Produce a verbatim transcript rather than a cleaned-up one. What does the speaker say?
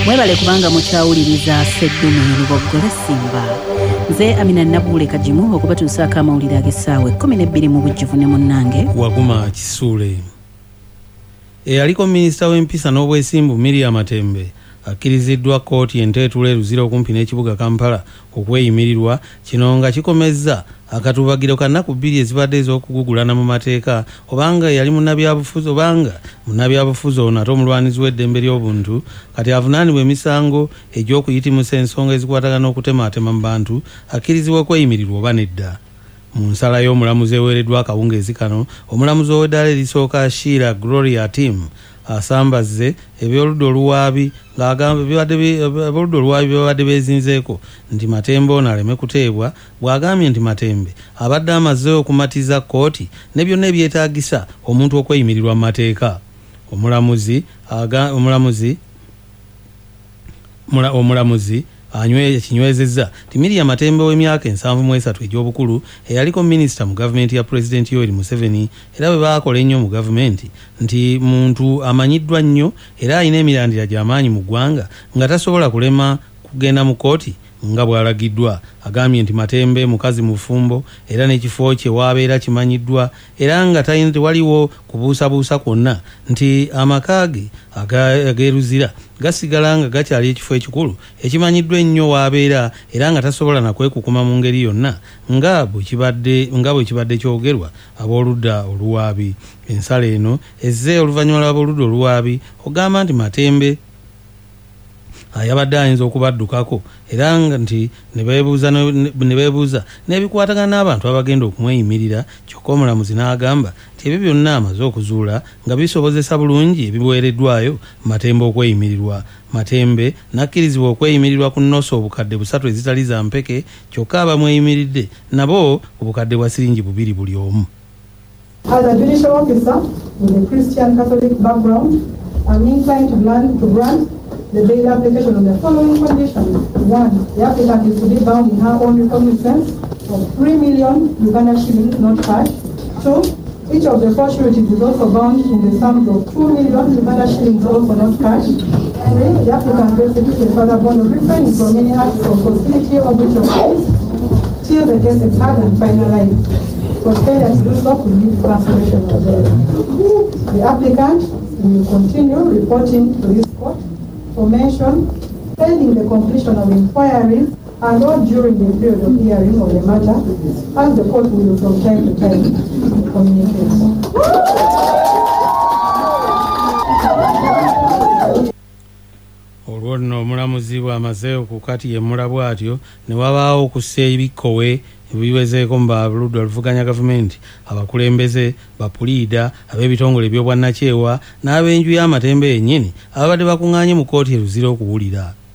Mwebale kubanga mukyawuliriza Sseddume Lubogola Simba. Nze Amina Nabule Kajimu okubatuusaako amawulire ag'essaawa ekkumi n'ebbiri mu bujjuvu ne munnange Waguma Kisuule. Eyaliko minisita w'empisa n'obwesimbu Miriam Matembe akkiriziddwa kkooti enteetula eruzira okumpi n'ekibuga Kampala okweyimirirwa, kino nga kikomezza akatubagiro kannaku bbiri ezibadde ez'okugugulana mu mateeka obanga yali munnabyabufuzi obanga munnabyabufuzi ono ate omulwanizi w'eddembe ly'obuntu kati avunaanibwa emisango egy'okuyitimusa ensonga ezikwatagana n'okutemaatema mu bantu akkirizibwa okweyimirirwa oba nedda. Mu nsala y'omulamuzi eweereddwa akawungeezi kano, omulamuzi ow'eddaala erisooka Sheila Gloria Tim asambazze ebyoludda oluwaabi ng'agamba ebyoludda oluwaabi babadde beezinzeeko nti Matembe ono aleme kuteebwa, bw'agambye nti Matembe abadde amaze okumatiza kkooti ne byonna ebyetaagisa omuntu okweyimirirwa mu mateeka. Omulamuzi omulamuzi omulamuzi anywe kinywezezza ti Miriam Matembe w'emyaka ensanvu mu esatu egy'obukulu eyaliko minisita mu gavumenti ya Pulezidenti Yoweri Museveni era bwe baakola ennyo mu gavumenti nti muntu amanyiddwa nnyo era alina emirandira gy'amaanyi mu ggwanga nga tasobola kulema kugenda mu kkooti nga bw'alagiddwa. Agambye nti Matembe mukazi mufumbo era n'ekifo kye waabeera kimanyiddwa era nga tewaliwo kubuusabuusa kwonna nti amaka ge ageeruzira gasigala nga gakyali ekifo ekikulu ekimanyiddwa ennyo waabeera era nga tasobola nakwekukuma mu ngeri yonna nga bwe kibadde kyogerwa ab'oludda oluwaabi. Ensala eno ezze oluvannyuma lw'ab'oludda oluwaabi ogamba nti Matembe ayabadde ayinza okubaddukako era nga nti ne beebuuza n'ebikwatagana n'abantu abagenda okumweyimirira, kyokka omulamuzi n'agamba nti ebyo byonna amaze okuzuula nga bisobozesa bulungi ebiweereddwayo Matembe okweyimirirwa. Matembe n'akkirizibwa okweyimirirwa ku nnoso obukadde busatu ezitali za mpeke, kyokka abamweyimiridde nabo obukadde bwa siringi bubiri buli omu. As a judicial officer with a Christian Catholic background, I'm inclined to grant, to grant the bail application on the following conditions. One, the applicant is to be bound in her own recognizance of three million Uganda shillings, not cash. Two, each of the four sureties is also bound in the sums of two million Uganda shillings, also not cash. Three, the applicant bears a further bond of refraining from any act of hostility or breach of peace till the case is heard and finalized. For failure to do so could lead to cancellation of bail. The applicant will continue reporting to this court information pending the completion of inquiries and or during the period of hearing of the matter, as the court will from time to time communicate. Olwo nno omulamuzi bw'amaze okukatiyyemula bw'atyo ne wabaawo okussa ebikkowe ebiwezeeko mu baludda oluvuganya gavumenti, abakulembeze, bapuliida, ab'ebitongole eby'obwannakyewa n'ab'enju y'Amatembe yennyini ababadde bakuŋŋaanye mu kkooti eruzira okuwulira.